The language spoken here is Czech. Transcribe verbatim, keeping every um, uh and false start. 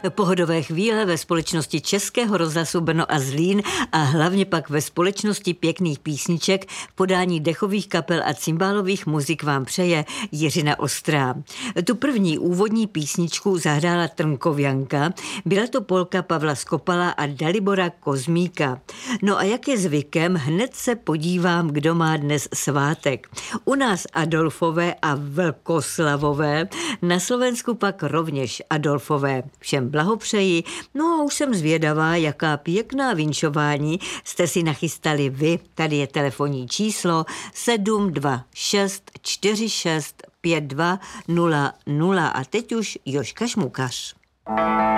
Pohodové chvíle ve společnosti Českého rozhlasu Brno a Zlín a hlavně pak ve společnosti pěkných písniček v podání dechových kapel a cymbálových muzik vám přeje Jiřina Ostrá. Tu první úvodní písničku zahrála Trnkovjanka, byla to polka Pavla Skopala a Dalibora Kozmíka. No a jak je zvykem, hned se podívám, kdo má dnes svátek. U nás Adolfové a Velkoslavové, na Slovensku pak rovněž Adolfové. Všem blahopřeji, no a už jsem zvědavá, jaká pěkná vinšování jste si nachystali vy. Tady je telefonní číslo sedm dva šest čtyři šest pět dva nula nula a teď už Jožka Šmukař.